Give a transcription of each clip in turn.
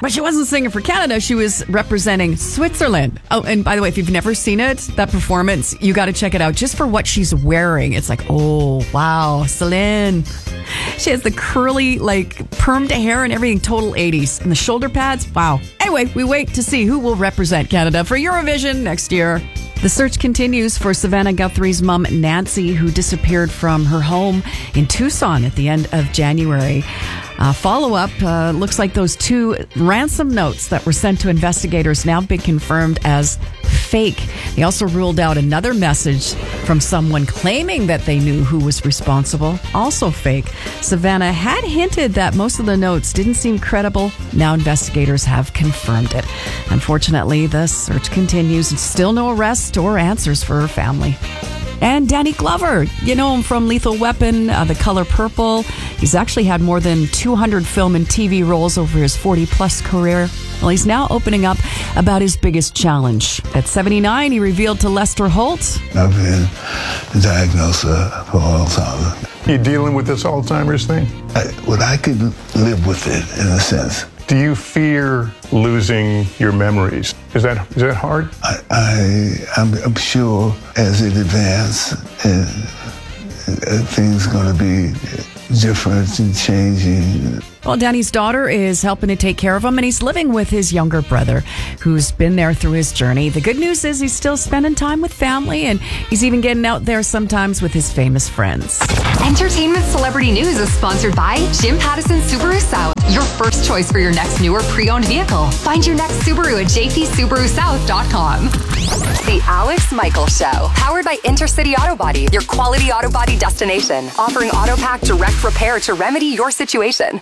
But she wasn't singing for Canada. She was representing Switzerland. Oh, and by the way, if you've never seen it, that performance, you got to check it out just for what she's wearing. It's like, oh, wow, Celine. She has the curly, permed hair and everything, total 80s. And the shoulder pads, wow. Anyway, we wait to see who will represent Canada for Eurovision next year. The search continues for Savannah Guthrie's mom, Nancy, who disappeared from her home in Tucson at the end of January. Follow-up looks like those 2 ransom notes that were sent to investigators now been confirmed as fake. They also ruled out another message from someone claiming that they knew who was responsible, also fake. Savannah had hinted that most of the notes didn't seem credible. Now investigators have confirmed it. Unfortunately, the search continues and still no arrests or answers for her family. And Danny Glover, you know him from Lethal Weapon, The Color Purple. He's actually had more than 200 film and TV roles over his 40-plus career. Well, he's now opening up about his biggest challenge. At 79, he revealed to Lester Holt, I've been diagnosed for Alzheimer's. You dealing with this Alzheimer's thing? I could live with it in a sense. Do you fear losing your memories? Is that hard? I'm sure as it advances, things are going to be different and changing. Well, Danny's daughter is helping to take care of him, and he's living with his younger brother, who's been there through his journey. The good news is he's still spending time with family, and he's even getting out there sometimes with his famous friends. Entertainment Celebrity News is sponsored by Jim Pattison Subaru South, your first choice for your next new or pre-owned vehicle. Find your next Subaru at jpsubarusouth.com. The Alex Michael Show, powered by Intercity Auto Body, your quality auto body destination, offering auto pack direct repair to remedy your situation.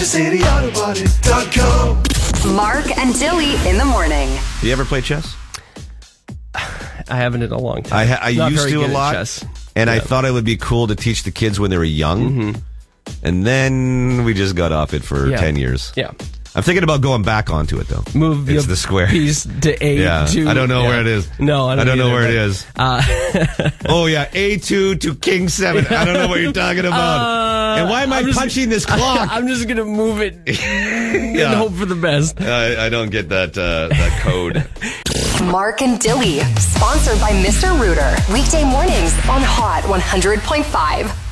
IntercityAutoBody.com. Mark and Dilly in the morning. Do you ever play chess? I haven't in a long time. I used to a lot, and I thought it would be cool to teach the kids when they were young, and then we just got off it for 10 years. Yeah. I'm thinking about going back onto it, though. Move it's the square piece to A2. Yeah, I don't know where it is. No, I don't know where it is. Oh, yeah, A2 to King 7. I don't know what you're talking about. And why am I punching this clock? I'm just going to move it and hope for the best. I don't get that code. Mark and Dilly, sponsored by Mr. Rooter. Weekday mornings on Hot 100.5.